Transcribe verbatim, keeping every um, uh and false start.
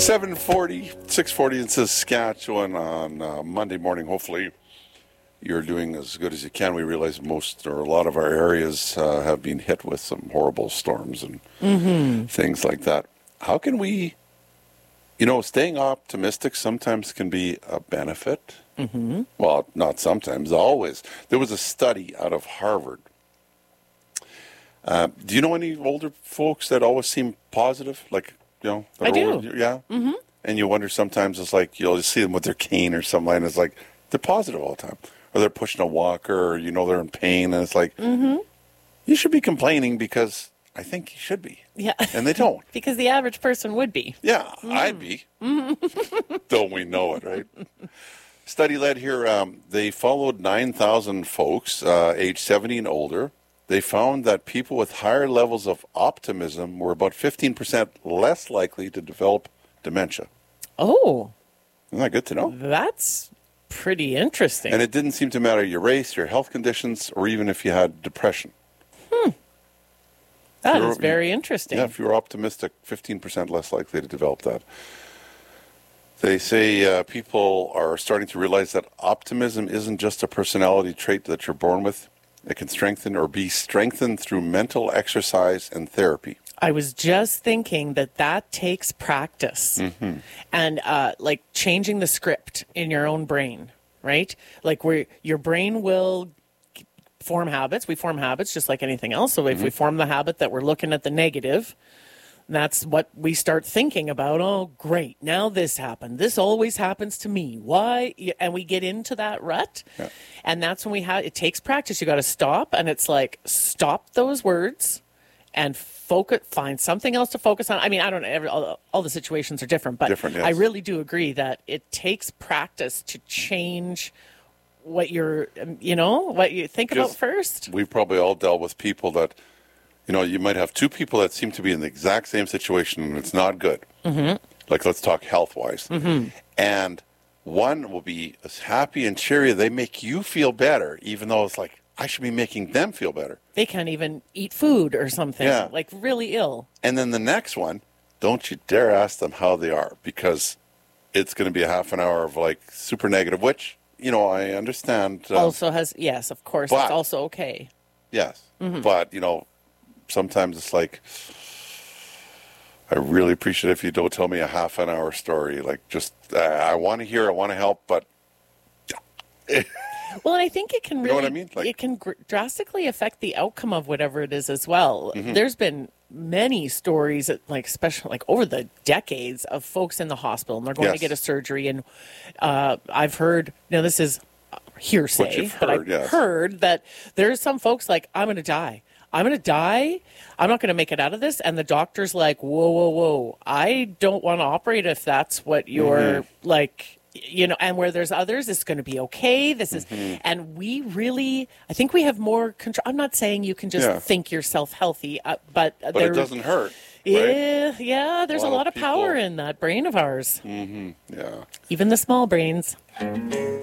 seven forty, six forty in Saskatchewan on uh, Monday morning. Hopefully you're doing as good as you can. We realize most or a lot of our areas uh, have been hit with some horrible storms and mm-hmm. things like that. How can we, you know, staying optimistic sometimes can be a benefit. Mm-hmm. Well, not sometimes, always. There was a study out of Harvard. Uh, do you know any older folks that always seem positive? Like, you know, I do. Older, yeah. Mm-hmm. And you wonder sometimes, it's like you'll just see them with their cane or something, and it's like they're positive all the time, or they're pushing a walker, or you know they're in pain, and it's like mm-hmm. you should be complaining because I think you should be. Yeah, and they don't. Because the average person would be. Yeah, mm-hmm. I'd be. Mm-hmm. Don't we know it, right? Study led here. Um, they followed nine thousand folks, uh, age seventy and older. They found that people with higher levels of optimism were about fifteen percent less likely to develop dementia. Oh. Isn't that good to know? That's pretty interesting. And it didn't seem to matter your race, your health conditions, or even if you had depression. Hmm. That You're, is very interesting. Yeah, if you're optimistic, fifteen percent less likely to develop that. They say uh, people are starting to realize that optimism isn't just a personality trait that you're born with. It can strengthen or be strengthened through mental exercise and therapy. I was just thinking that that takes practice mm-hmm. and uh, like changing the script in your own brain, right? Like where your brain will form habits. We form habits just like anything else. So if mm-hmm. we form the habit that we're looking at the negative, that's what we start thinking about. Oh, great. Now this happened. This always happens to me. Why? And we get into that rut. Yeah. And that's when we have, it takes practice. You got to stop. And it's like, stop those words and focus, find something else to focus on. I mean, I don't know. Every, all, all the situations are different, but different, yes. I really do agree that it takes practice to change what you're, you know, what you think about first. We've probably all dealt with people that, you know, you might have two people that seem to be in the exact same situation and it's not good. Mm-hmm. Like, let's talk health-wise. Mm-hmm. And one will be as happy and cheery. They make you feel better, even though it's like, I should be making them feel better. They can't even eat food or something, yeah. like really ill. And then the next one, don't you dare ask them how they are, because it's going to be a half an hour of like super negative, which, you know, I understand. Uh, also has, yes, of course, but, it's also okay. Yes, mm-hmm. but, you know, sometimes it's like, I really appreciate if you don't tell me a half an hour story. Like, just, uh, I want to hear, I want to help, but. Well, and I think it can really, you know what I mean? Like, it can gr- drastically affect the outcome of whatever it is as well. Mm-hmm. There's been many stories, like especially like over the decades, of folks in the hospital and they're going yes. to get a surgery. And uh, I've heard, now this is hearsay, heard, but I've yes. heard that there's some folks like, I'm going to die. I'm going to die. I'm not going to make it out of this. And the doctor's like, whoa, whoa, whoa. I don't want to operate if that's what you're mm-hmm. like, you know, and where there's others, it's going to be okay. This is, mm-hmm. and we really, I think we have more control. I'm not saying you can just yeah. think yourself healthy, uh, but, but there, it doesn't hurt. Yeah, right? yeah. There's a lot, a lot of, of power in that brain of ours. Mm-hmm. Yeah. Even the small brains.